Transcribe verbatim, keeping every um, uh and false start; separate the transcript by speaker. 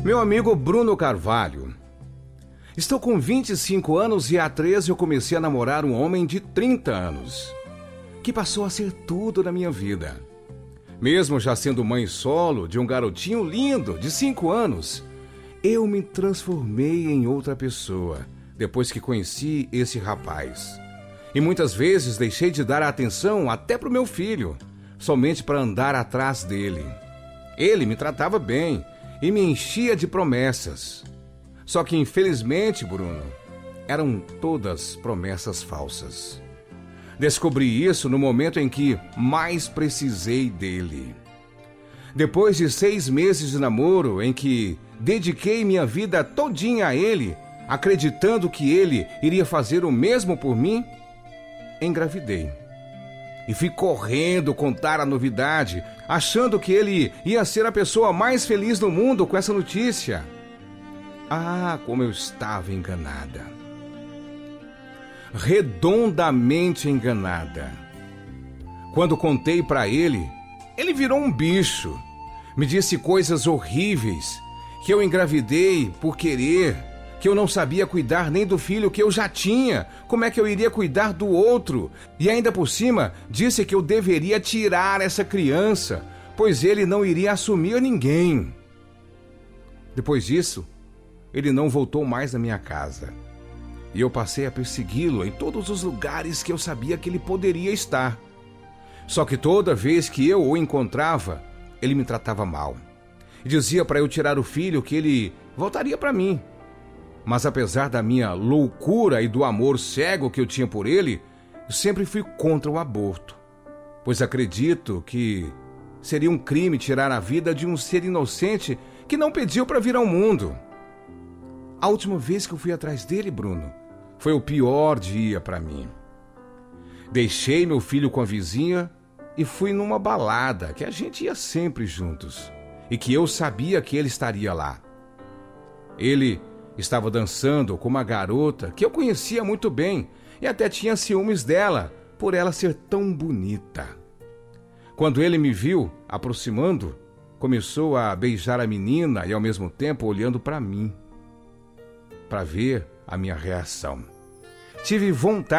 Speaker 1: Meu amigo Bruno Carvalho. Estou com vinte e cinco anos e há treze eu comecei a namorar um homem de trinta anos, que passou a ser tudo na minha vida. Mesmo já sendo mãe solo de um garotinho lindo de cinco anos, eu me transformei em outra pessoa depois que conheci esse rapaz. E muitas vezes deixei de dar atenção até para o meu filho, somente para andar atrás dele. Ele me tratava bem e me enchia de promessas. Só que, infelizmente, Bruno, eram todas promessas falsas. Descobri isso no momento em que mais precisei dele. Depois de seis meses de namoro, em que dediquei minha vida todinha a ele, acreditando que ele iria fazer o mesmo por mim, engravidei. E fui correndo contar a novidade, achando que ele ia ser a pessoa mais feliz do mundo com essa notícia. Ah, como eu estava enganada. Redondamente enganada. Quando contei para ele, ele virou um bicho. Me disse coisas horríveis, que eu engravidei por querer, que eu não sabia cuidar nem do filho que eu já tinha. Como é que eu iria cuidar do outro? E ainda por cima, disse que eu deveria tirar essa criança, pois ele não iria assumir ninguém. Depois disso, ele não voltou mais na minha casa. E eu passei a persegui-lo em todos os lugares que eu sabia que ele poderia estar. Só que toda vez que eu o encontrava, ele me tratava mal. E dizia para eu tirar o filho que ele voltaria para mim. Mas apesar da minha loucura e do amor cego que eu tinha por ele, eu sempre fui contra o aborto, pois acredito que seria um crime tirar a vida de um ser inocente que não pediu para vir ao mundo. A última vez que eu fui atrás dele, Bruno, foi o pior dia para mim. Deixei meu filho com a vizinha e fui numa balada que a gente ia sempre juntos e que eu sabia que ele estaria lá. Ele estava dançando com uma garota que eu conhecia muito bem e até tinha ciúmes dela, por ela ser tão bonita. Quando ele me viu aproximando, começou a beijar a menina e ao mesmo tempo olhando para mim, para ver a minha reação. Tive vontade